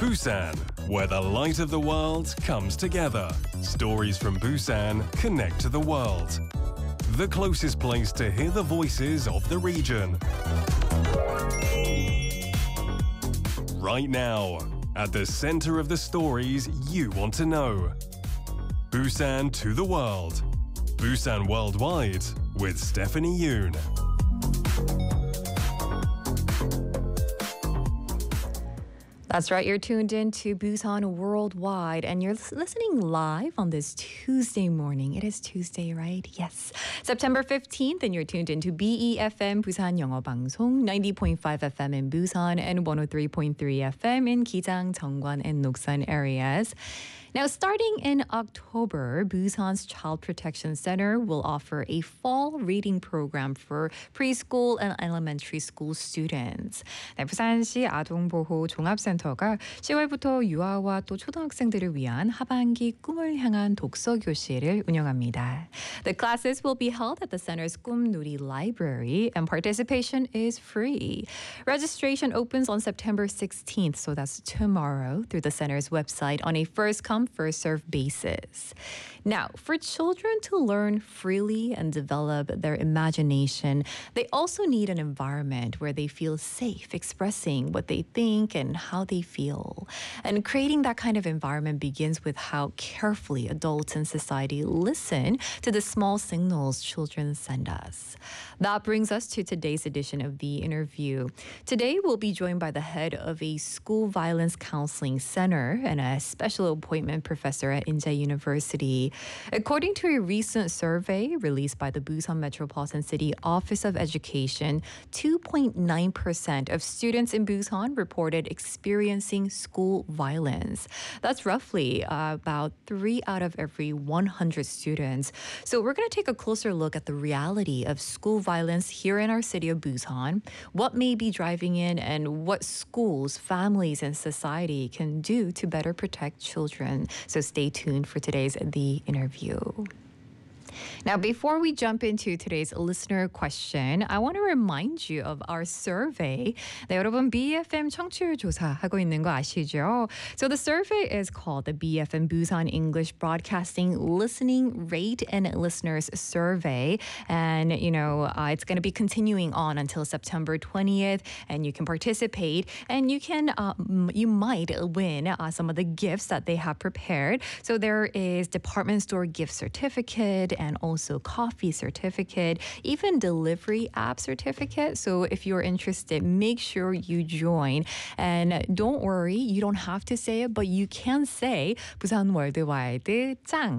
Busan, where the light of the world comes together. Stories from Busan connect to the world. The closest place to hear the voices of the region. Right now, at the center of the stories you want to know. Busan to the world. Busan Worldwide with Stephanie Yoon. That's right, you're tuned in to Busan Worldwide and you're listening live on this Tuesday morning. It is Tuesday, right? Yes. September 15th and you're tuned in to BEFM Busan 영어 방송 90.5 FM in Busan and 103.3 FM in Gijang, Jeongwan and Noksan areas. Now, starting in October, Busan's Child Protection Center will offer a fall reading program for preschool and elementary school students. 네, 부산시 아동보호 종합센터가 10월부터 유아와 또 초등학생들을 위한 하반기 꿈을 향한 독서 교실을 운영합니다. The classes will be held at the center's 꿈누리 library and participation is free. Registration opens on September 16th, so that's tomorrow, through the center's website on a first-come first-served basis. Now, for children to learn freely and develop their imagination, they also need an environment where they feel safe expressing what they think and how they feel. And creating that kind of environment begins with how carefully adults in society listen to the small signals children send us. That brings us to today's edition of The Interview. Today, we'll be joined by the head of a school violence counseling center and a special appointment professor at Inje University. According to a recent survey released by the Busan Metropolitan City Office of Education, 2.9% of students in Busan reported experiencing school violence. That's roughly about 3 out of every 100 students. So we're going to take a closer look at the reality of school violence here in our city of Busan, what may be driving it, and what schools, families, and society can do to better protect children. So stay tuned for today's The Interview. Now, before we jump into today's listener question, I want to remind you of our survey. 네, 여러분 BFM 청취율 조사 하고 있는 거 아시죠? So the survey is called the BFM Busan English Broadcasting Listening Rate and Listeners Survey. And, it's going to be continuing on until September 20th, and you can participate, and you might win some of the gifts that they have prepared. So there is department store gift certificate and also coffee certificate, even delivery app certificate. So if you're interested, make sure you join. And don't worry, you don't have to say it, but you can say 부산 월드와이드 짱,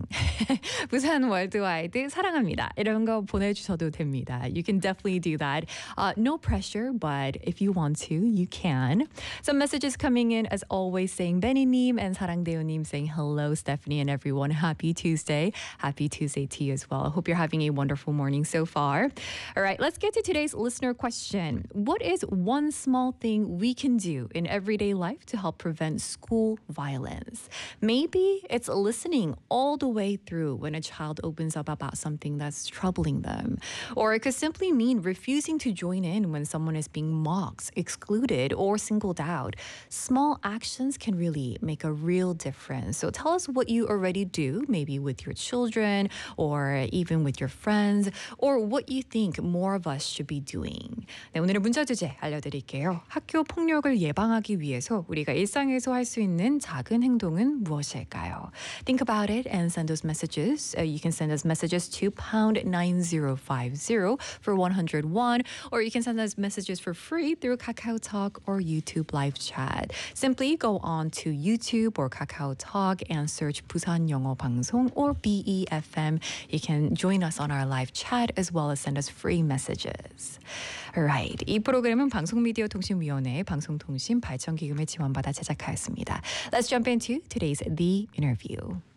부산 월드와이드 사랑합니다. 이런 거 보내주셔도 됩니다. You can definitely do that. No pressure, but if you want to, you can. Some messages coming in as always saying Benny님 and 사랑대우님 saying hello, Stephanie and everyone. Happy Tuesday. Happy Tuesday to you as well. I hope you're having a wonderful morning so far. All right, let's get to today's listener question. What is one small thing we can do in everyday life to help prevent school violence? Maybe it's listening all the way through when a child opens up about something that's troubling them. Or it could simply mean refusing to join in when someone is being mocked, excluded, or singled out. Small actions can really make a real difference. So tell us what you already do, maybe with your children or even with your friends, or what you think more of us should be doing. 네, 오늘의 문자 주제 알려드릴게요. 학교 폭력을 예방하기 위해서 우리가 일상에서 할 수 있는 작은 행동은 무엇일까요? Think about it and send us messages. You can send us messages to pound 9050 for 101, or you can send us messages for free through Kakao Talk or YouTube live chat. Simply go on to YouTube or Kakao Talk and search 부산 영어 방송 or BEFM. You can join us on our live chat as well as send us free messages. Alright, 이 프로그램은 방송미디어통신위원회 방송통신 발전기금을 지원받아 제작하였습니다. Let's jump into today's The Interview.